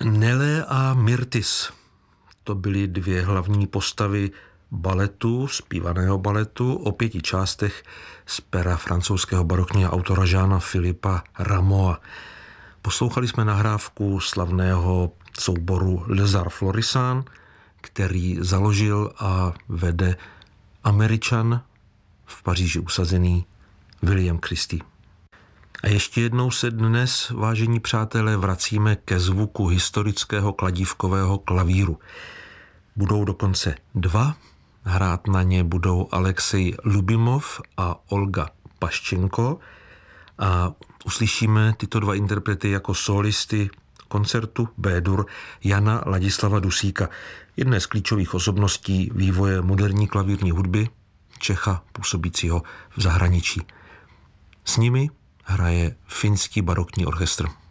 Nele a Myrtis. To byly dvě hlavní postavy baletu, zpívaného baletu o 5 částech z pera francouzského barokního autora Jeana-Philippe Rameau. Poslouchali jsme nahrávku slavného souboru Les Arts Florissants, který založil a vede Američan v Paříži usazený William Christie. A ještě jednou se dnes, vážení přátelé, vracíme ke zvuku historického kladívkového klavíru. Budou dokonce 2, hrát na ně budou Alexej Lubimov a Olga Paščenko a uslyšíme tyto 2 interprety jako solisty koncertu B-dur Jana Ladislava Dusíka, jedné z klíčových osobností vývoje moderní klavírní hudby, Čecha působícího v zahraničí. S nimi hraje finský barokní orchestr.